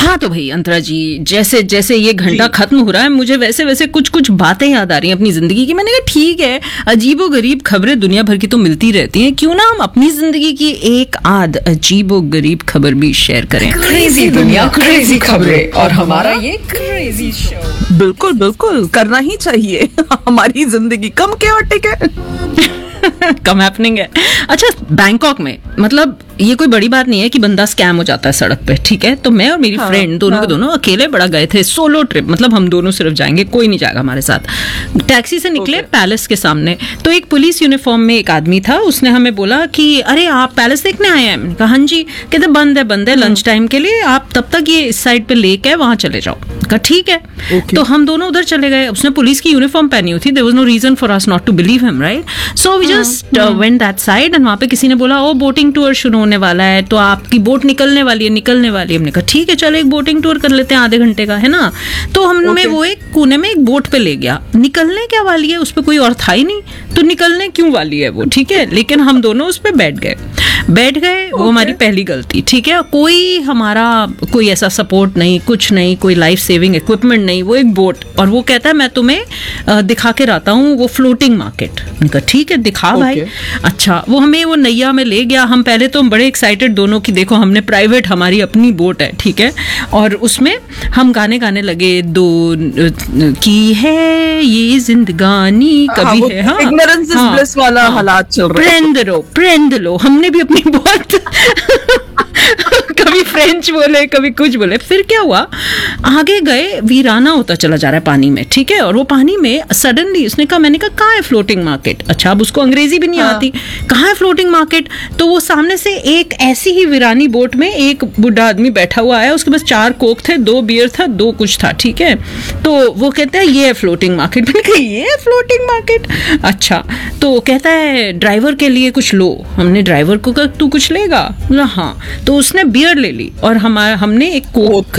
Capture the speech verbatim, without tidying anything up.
हाँ तो भाई अंतरा जी, जैसे जैसे ये घंटा खत्म हो रहा है मुझे वैसे वैसे कुछ कुछ बातें याद आ रही हैं अपनी जिंदगी की। मैंने कहा ठीक है, अजीबो गरीब खबरें दुनिया भर की तो मिलती रहती हैं, क्यों ना हम अपनी जिंदगी की एक आध अजीबो गरीब खबर भी शेयर करें। क्रेजी दुनिया, क्रेजी खबरें और हमारा ये क्रेजी शो। बिल्कुल बिल्कुल करना ही चाहिए। हमारी जिंदगी कम कैओटिक है। कम हैपनिंग है। अच्छा, बैंकॉक में मतलब ये कोई बड़ी बात नहीं है कि बंदा स्कैम हो जाता है सड़क पे, ठीक है। तो मैं और मेरी हाँ, फ्रेंड दोनों हाँ. के दोनों अकेले बड़ा गए थे, सोलो ट्रिप, मतलब हम दोनों सिर्फ जाएंगे, कोई नहीं जाएगा हमारे साथ। टैक्सी से निकले okay. पैलेस के सामने, तो एक पुलिस यूनिफॉर्म में एक आदमी था, उसने हमें बोला कि अरे आप पैलेस देखने आए हैं? मैंने कहा हाँ जी। कहते बंद है बंद है लंच टाइम के लिए, आप तब तक ये इस साइड पे लेके वहां चले जाओ। कहा ठीक है okay. तो हम दोनों उधर चले गए। उसने पुलिस की यूनिफॉर्म पहनी हुई थी, there was no reason for us not to believe him, right. So we just went that side and वहां पे किसी ने बोला ओ बोटिंग टूर शुरू होने वाला है, तो आपकी बोट निकलने वाली है निकलने वाली है। हमने कहा ठीक है चलो एक बोटिंग टूर कर लेते हैं आधे घंटे का, है ना। तो हमें okay. वो एक कोने में एक बोट पे ले गया। निकलने क्या वाली है, उस पर कोई और था ही नहीं, तो निकलने क्यों वाली है वो, ठीक है। लेकिन हम दोनों उस पर बैठ गए बैठ गए okay. वो हमारी पहली गलती, ठीक है। कोई हमारा कोई ऐसा सपोर्ट नहीं, कुछ नहीं, कोई लाइफ सेविंग इक्विपमेंट नहीं, वो एक बोट। और वो कहता है मैं तुम्हें दिखा के रहता हूँ वो फ्लोटिंग मार्केट। मैंने कहा ठीक है दिखा okay. भाई। अच्छा, वो हमें वो नैया में ले गया। हम पहले तो हम बड़े एक्साइटेड दोनों की, देखो हमने प्राइवेट हमारी अपनी बोट है, ठीक है। और उसमें हम गाने गाने लगे, दो की है ये जिंदगानी कभी है, हाँ, इग्नोरेंस इज ब्लिस वाला हालात चल रहा है। प्रेंड लो प्रेंड लो, हमने भी अपनी बहुत कभी फ्रेंच बोले कभी कुछ बोले। फिर क्या हुआ, आगे गए, वीराना होता चला जा रहा है पानी में, ठीक है। और वो पानी में सडनली उसने कहा, मैंने कहा कहाँ है फ्लोटिंग मार्केट। अच्छा, अब उसको अंग्रेजी भी नहीं हाँ. आती, कहाँ है फ्लोटिंग मार्केट। तो वो सामने से एक ऐसी ही वीरानी बोट में एक बुढ़ा आदमी बैठा हुआ है, उसके पास चार कोक थे, दो बियर था, दो कुछ था, ठीक है। तो वो कहता है ये है फ्लोटिंग मार्केट। मैंने कहा ये है फ्लोटिंग मार्केट, अच्छा। तो कहता है ड्राइवर के लिए कुछ लो। हमने ड्राइवर को कहा तू कुछ लेगा, हाँ। तो उसने बियर ले ली और हमारा हमने एक कोक